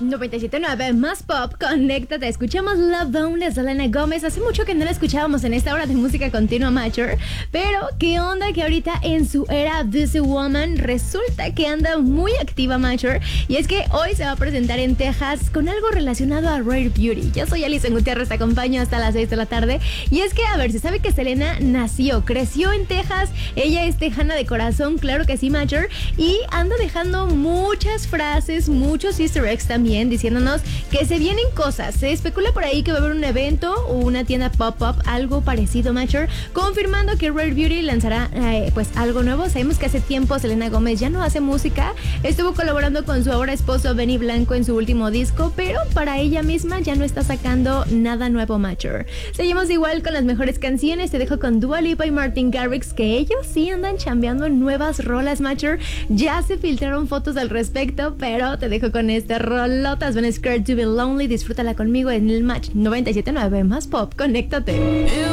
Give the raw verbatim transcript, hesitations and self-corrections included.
noventa y siete punto nueve más pop, conéctate. Escuchamos Love Bone de Selena Gómez. Hace mucho que no la escuchábamos en esta hora de música continua, Mature. Pero, ¿qué onda que ahorita en su era Busy Woman resulta que anda muy activa, Mature? Y es que hoy se va a presentar en Texas con algo relacionado a Rare Beauty. Yo soy Alison Gutiérrez, te acompaño hasta las seis de la tarde. Y es que, a ver, se sabe que Selena nació, creció en Texas. Ella es tejana de corazón, claro que sí, Mature. Y anda dejando muchas frases, muchos easter eggs también, diciéndonos que se vienen cosas. Se especula por ahí que va a haber un evento o una tienda pop-up, algo parecido, Mature, confirmando que Rare Beauty lanzará eh, pues algo nuevo. Sabemos que hace tiempo Selena Gómez ya no hace música, estuvo colaborando con su ahora esposo Benny Blanco en su último disco, pero para ella misma ya no está sacando nada nuevo, Mature. Seguimos igual con las mejores canciones. Te dejo con Dua Lipa y Martin Garrix, que ellos sí andan chambeando en nuevas rolas, Mature. Ya se filtraron fotos al respecto, pero te dejo con este rolotas. When It's Scared to Be Lonely, disfrútala conmigo en el Match noventa y siete punto nueve más pop, conéctate.